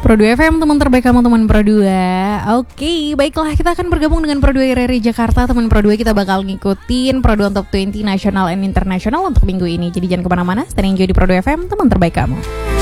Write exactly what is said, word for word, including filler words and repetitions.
Pro dua F M, teman terbaik kamu, teman Pro dua. Oke, baiklah, kita akan bergabung dengan Pro dua R R I Jakarta. Teman Pro dua, kita bakal ngikutin Pro dua Top dua puluh Nasional and Internasional untuk minggu ini. Jadi jangan kemana-mana, stay enjoy di Pro dua F M, teman terbaik kamu.